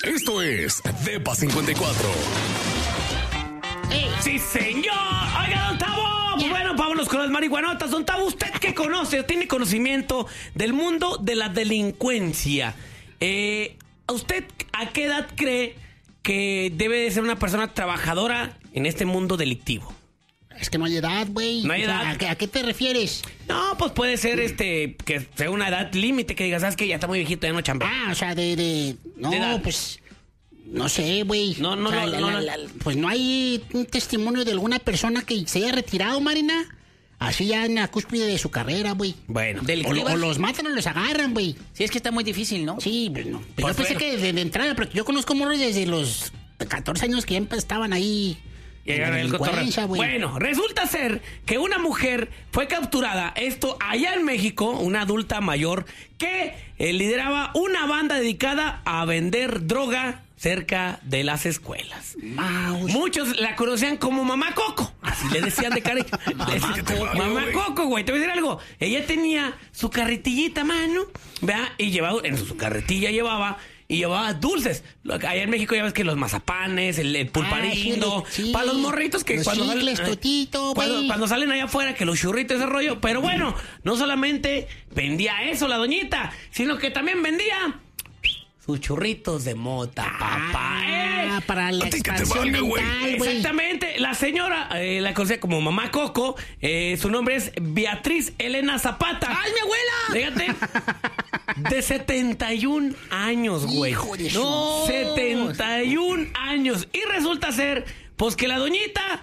Esto es Depa 54. ¡Sí, señor! ¡Oiga, don Tavo! Pues bueno, vámonos con las marihuanotas. Don Tavo, ¿usted qué conoce? ¿Tiene conocimiento del mundo de la delincuencia? ¿Usted a qué edad cree que debe de ser una persona trabajadora en este mundo delictivo? Es que no hay edad, güey. No hay edad. ¿A qué te refieres? No, pues puede ser que sea una edad límite, que digas, ¿sabes qué? Ya está muy viejito, ya no chambea. O sea, no, ¿De edad? pues, no sé, güey. No, O sea, pues no hay un testimonio de alguna persona que se haya retirado, Marina. Así ya en la cúspide de su carrera, güey. Bueno, O los matan o los agarran, güey. Sí, es que está muy difícil, ¿no? Sí, pues no. Pues Yo pensé bueno. que de entrada, porque yo conozco morros desde los 14 años que ya estaban ahí. Llegaron el delincuencia, cotorreo. güey. Bueno, resulta ser que una mujer fue capturada, esto allá en México, una adulta mayor, que lideraba una banda dedicada a vender droga cerca de las escuelas. Mouse. Muchos la conocían como Mamá Coco, así le decían de cariño. Mamá Coco, güey, te voy a decir algo. Ella tenía su carretillita, mano, ¿verdad? Y llevaba, en su carretilla llevaba dulces. Allá en México ya ves que los mazapanes, el pulparindo, sí, para los morritos que los cuando chicles, totito, güey. cuando salen allá afuera, que los churritos, ese rollo. Pero bueno, no solamente vendía eso la doñita, sino que también vendía sus churritos de mota, papá. Para la A ti que te expansión valga, güey. mental, güey. Exactamente, la señora la conocía como Mamá Coco, su nombre es Beatriz Elena Zapata. ¡Ay, mi abuela! Fíjate, de 71 años, güey. Hijo de No. 71 años. Y resulta ser, pues que la doñita,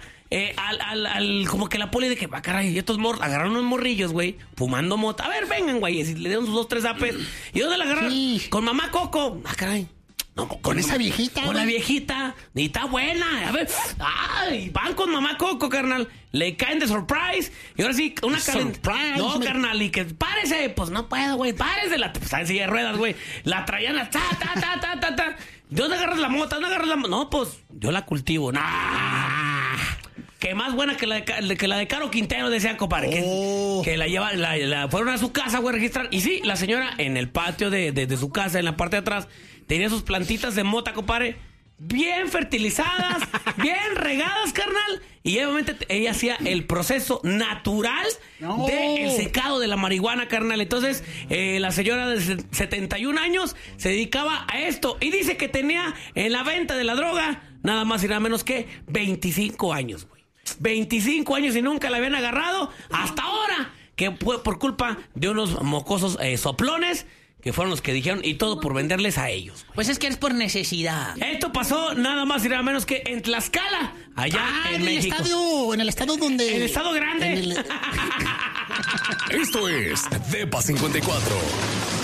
como que la poli de que, caray, y estos agarraron unos morrillos, güey, fumando mota. A ver, vengan, güey, y le dieron sus 2, 3 zapes. ¿Y dónde la agarraron? Sí. Con Mamá Coco. Caray. No, Con esa viejita, Con la güey. viejita. Y está buena. A ver. Ay, van con Mamá Coco, carnal. Le caen de surprise. Y ahora sí, una Surprise, No, me- carnal. Y que párese. Pues no puedo, güey. Párese. Está en silla de ruedas, güey. La traían a ta. ¿De dónde agarras la mota? ¿Dónde agarras la mota? No, pues yo la cultivo. Nah. Que más buena que la de Caro Quintero, decía, compadre. Que la lleva, la fueron a su casa, güey, a registrar. Y sí, la señora en el patio de su casa, en la parte de atrás, tenía sus plantitas de mota, compadre, bien fertilizadas, bien regadas, carnal. Y obviamente ella hacía el proceso natural No. del secado de la marihuana, carnal. Entonces, la señora de 71 años se dedicaba a esto. Y dice que tenía en la venta de la droga nada más y nada menos que 25 años, güey. 25 años y nunca la habían agarrado hasta ahora, que fue por culpa de unos mocosos soplones, que fueron los que dijeron, y todo por venderles a ellos. Pues es que es por necesidad. Esto pasó nada más y nada menos que en Tlaxcala, allá en México. En el estado donde... En el estado grande. en el- Esto es Depa 54.